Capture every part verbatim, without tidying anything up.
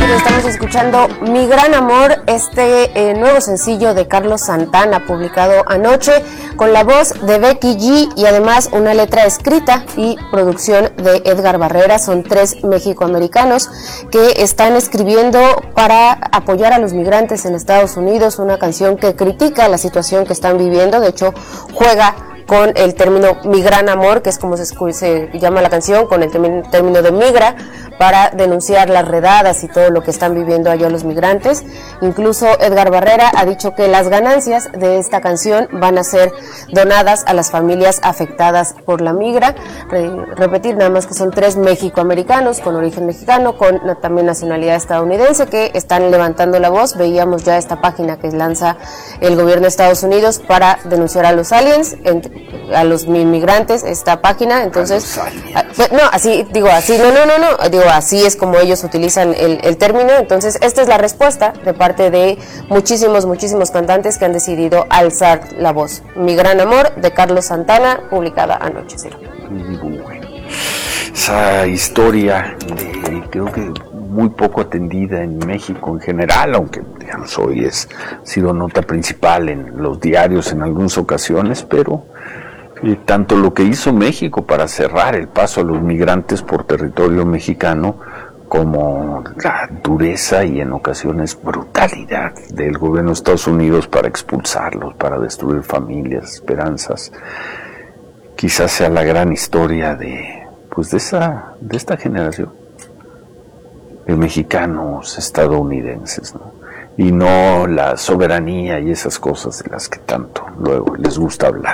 Estamos escuchando Mi Gran Amor, este eh, nuevo sencillo de Carlos Santana, publicado anoche, con la voz de Becky G y además una letra escrita y producción de Edgar Barrera. Son tres mexicoamericanos que están escribiendo para apoyar a los migrantes en Estados Unidos, una canción que critica la situación que están viviendo. De hecho, juega con el término Mi Gran Amor, que es como se, se llama la canción, con el término de migra, para denunciar las redadas y todo lo que están viviendo allá los migrantes. Incluso Edgar Barrera ha dicho que las ganancias de esta canción van a ser donadas a las familias afectadas por la migra. Re, repetir nada más que son tres mexicoamericanos con origen mexicano, con también nacionalidad estadounidense, que están levantando la voz. Veíamos ya esta página que lanza el gobierno de Estados Unidos para denunciar a los aliens, a los inmigrantes, esta página. Entonces, a, no, así, digo, así, no, no, no, no, digo, así es como ellos utilizan el, el término. Entonces, esta es la respuesta de parte de muchísimos, muchísimos cantantes que han decidido alzar la voz. Mi Gran Amor, de Carlos Santana, publicada anoche. Ciro. Bueno, esa historia de, creo que muy poco atendida en México en general, aunque digamos hoy es ha sido nota principal en los diarios en algunas ocasiones, pero eh, tanto lo que hizo México para cerrar el paso a los migrantes por territorio mexicano, como la dureza y en ocasiones brutalidad del gobierno de Estados Unidos para expulsarlos, para destruir familias, esperanzas, quizás sea la gran historia de pues de esa de esta generación de mexicanos estadounidenses, ¿no? Y no la soberanía y esas cosas de las que tanto luego les gusta hablar.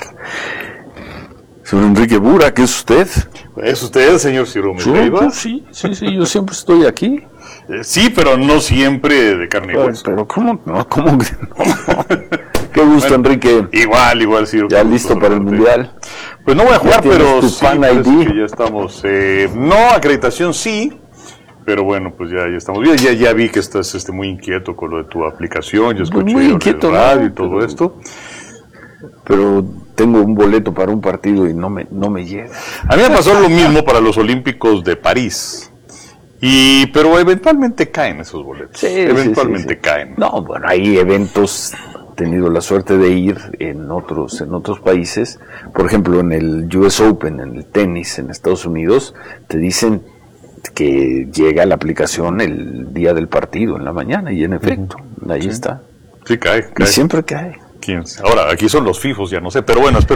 Señor Enrique Bura, ¿qué es usted? ¿Es usted, señor Ciro Leiva? Sí, sí, sí, yo siempre estoy aquí. Eh, sí, pero no siempre de carne y hueso. Pero ¿cómo no? ¿Cómo que no? Qué gusto, bueno, Enrique. Igual, igual, Ciro. ¿Ya listo para el Mundial? Pues no voy a jugar, pero tu sí, fan I D? Que ya estamos. Eh, no, acreditación sí, pero bueno, pues ya, ya estamos bien. Ya, ya vi que estás este, muy inquieto con lo de tu aplicación. Yo escuché muy inquieto, el radio ¿no? y todo esto. Pero tengo un boleto para un partido y no me, no me llega. A mí me pasó lo mismo para los Olímpicos de París. Y, pero eventualmente caen esos boletos. Sí, eventualmente sí, sí, sí. caen. No, bueno, hay eventos, he tenido la suerte de ir en otros, en otros países. Por ejemplo, en el U S Open, en el tenis en Estados Unidos, te dicen que llega la aplicación el día del partido, en la mañana, y en efecto, ahí sí. está. Sí, cae, cae. Y siempre cae. ¿Quién? Ahora, aquí son los fifos, ya no sé, pero bueno, espero